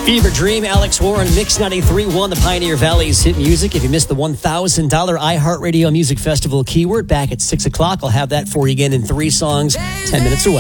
Fever Dream, Alex Warren, Mix 93 won the Pioneer Valley's hit music. If you missed the $1,000 iHeartRadio Music Festival keyword back at 6 o'clock, I'll have that for you again in 3 songs, 10 minutes away.